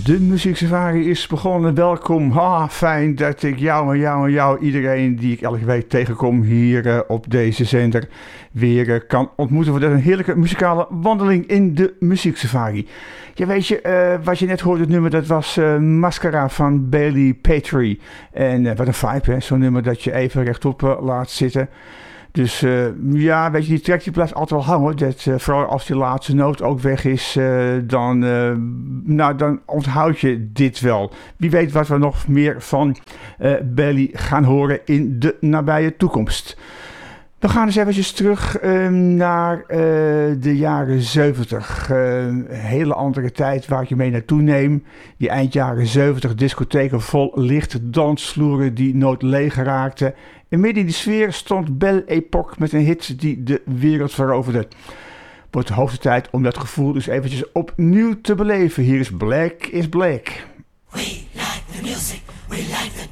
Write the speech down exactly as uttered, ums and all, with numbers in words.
De muzieksafari is begonnen. Welkom. Ha, fijn dat ik jou en jou en jou, iedereen die ik elke week tegenkom hier uh, op deze zender, weer uh, kan ontmoeten voor een heerlijke muzikale wandeling in de muzieksafari. Ja, weet je, uh, wat je net hoorde, het nummer, dat was uh, Mascara van Bailey Petrie. En uh, wat een vibe, hè? Zo'n nummer dat je even rechtop uh, laat zitten. Dus uh, ja, weet je, die track die blijft altijd wel hangen. Dat, uh, vooral als die laatste noot ook weg is, uh, dan, uh, nou, dan onthoud je dit wel. Wie weet wat we nog meer van uh, Bailey gaan horen in de nabije toekomst. We gaan eens eventjes terug uh, naar uh, de jaren zeventig. Uh, een hele andere tijd waar ik je mee naartoe neem. Die eind jaren zeventig discotheken vol licht, dansvloeren die nooit leeg raakten. En midden in die sfeer stond Belle Époque met een hit die de wereld veroverde. Wordt de hoogste tijd om dat gevoel dus eventjes opnieuw te beleven. Hier is Black is Black. We like the music, we like the